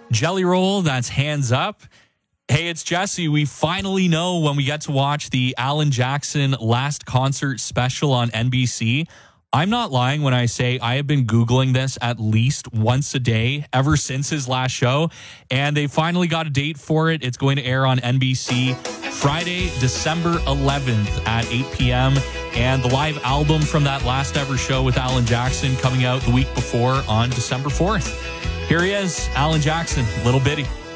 Jelly Roll, that's Hands Up. Hey, it's Jesse. We finally know when we get to watch the Alan Jackson Last Concert special on NBC. I'm not lying when I say I have been Googling this at least once a day ever since his last show, and they finally got a date for it. It's going to air on NBC Friday, December 11th at 8 p.m., and the live album from that last ever show with Alan Jackson coming out the week before on December 4th. Here he is, Alan Jackson, Little Bitty.